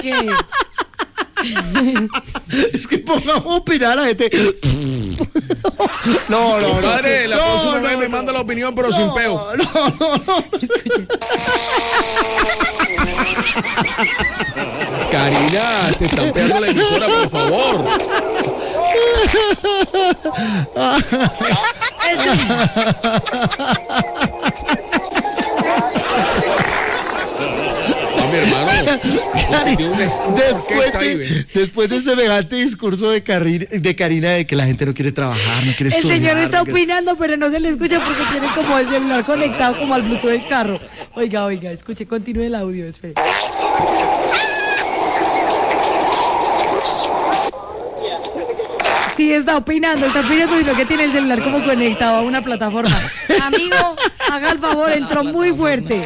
¿Qué? Es que pongamos a opinar a la gente. No. Padre, la próxima vez me manda la opinión, pero sin peo. No. Karina, se están pegando la emisora, por favor. Mi hermano, después de semejante discurso de Karina de que la gente no quiere trabajar, no quiere estudiar. El señor está opinando, pero no se le escucha porque tiene como el celular conectado como al Bluetooth del carro. Oiga, escuche, continúe el audio, espere. Sí, está opinando y lo que tiene el celular como conectado a una plataforma. Amigo, haga el favor, entró muy fuerte.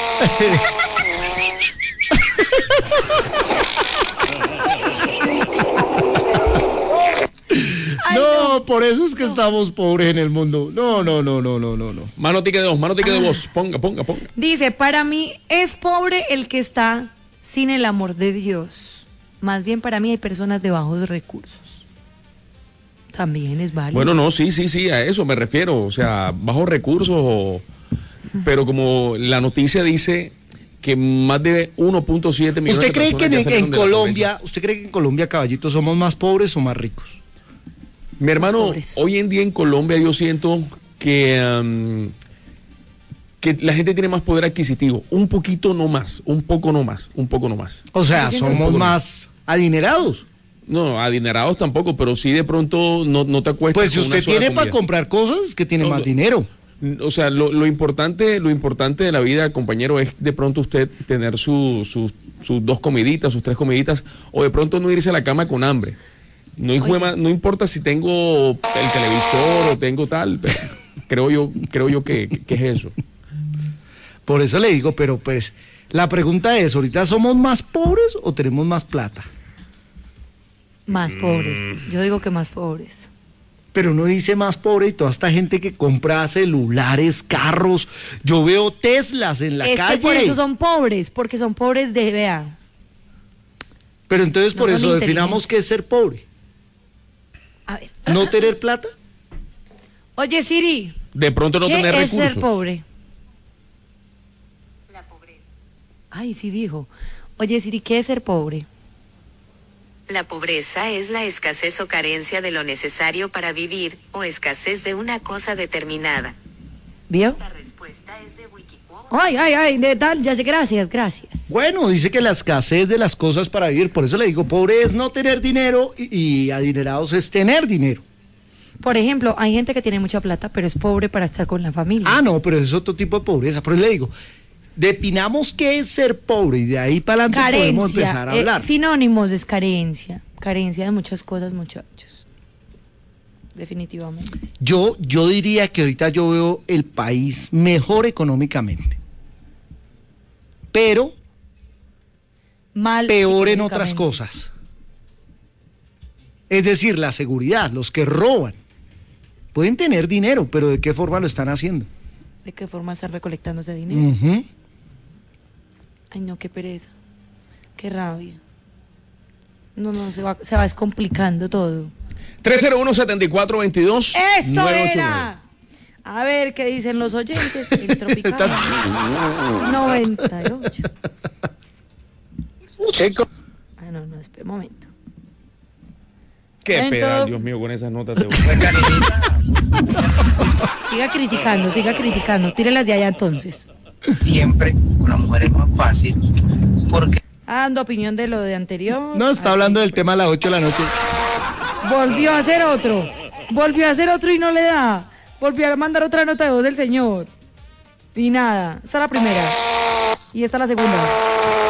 No, por eso es que estamos pobres en el mundo. No. Mano tique de voz, ponga. Dice, para mí es pobre el que está sin el amor de Dios. Más bien para mí hay personas de bajos recursos. También es válido. Bueno, no, sí, a eso me refiero. O sea, bajos recursos, pero como la noticia dice que más de 1.7 millones ¿Usted cree de que en Colombia, Caballito, somos más pobres o más ricos? Mi hermano, hoy en día en Colombia yo siento que la gente tiene más poder adquisitivo, un poco no más. O sea, somos más adinerados. No, adinerados tampoco, pero sí de pronto no te acuestas. Pues si usted tiene para comprar cosas, que tiene más dinero. O sea, lo importante de la vida, compañero, es de pronto usted tener sus 2 comiditas, sus 3 comiditas, o de pronto no irse a la cama con hambre. No importa si tengo el televisor o tengo tal, pero creo yo que es eso. Por eso le digo, pero pues la pregunta es, ¿ahorita somos más pobres o tenemos más plata? Más pobres, yo digo que más pobres. Pero no dice más pobre y toda esta gente que compra celulares, carros, yo veo Teslas en la calle. Es que por eso son pobres, porque son pobres de, vea. Pero entonces por eso definamos qué es ser pobre. A ver. ¿No tener plata? Oye, Siri. De pronto no tener recursos. ¿Qué es ser pobre? La pobreza. Ay, sí dijo. Oye, Siri, ¿qué es ser pobre? La pobreza es la escasez o carencia de lo necesario para vivir, o escasez de una cosa determinada. ¿Vio? Esta respuesta es de Wikiquote. Ay, de tal, ya sé, gracias. Bueno, dice que la escasez de las cosas para vivir, por eso le digo, pobre es no tener dinero y adinerados es tener dinero. Por ejemplo, hay gente que tiene mucha plata, pero es pobre para estar con la familia. Ah, no, pero es otro tipo de pobreza, por eso le digo, definamos qué es ser pobre y de ahí para adelante podemos empezar a hablar. Sinónimos es carencia de muchas cosas, muchachos. Definitivamente. Yo diría que ahorita yo veo el país mejor económicamente, pero peor en otras cosas. Es decir, la seguridad, los que roban, pueden tener dinero, pero ¿de qué forma lo están haciendo? ¿De qué forma están recolectando ese dinero? Uh-huh. Ay, no, qué pereza, qué rabia. No, se va descomplicando todo. 301-7422. ¡Eso 989. Era! A ver, ¿qué dicen los oyentes? El Tropical 98. Chico. Ah, no, espera un momento. Qué peda, Dios mío, con esas notas de voz. Siga criticando. Tírelas de allá entonces. Siempre una mujer es más fácil porque... Dando opinión de lo de anterior. No, está hablando del tema a las 8 de la noche. Volvió a hacer otro y no le da. Volvió a mandar otra nota de voz del señor. Y nada, esta es la primera. Y esta es la segunda.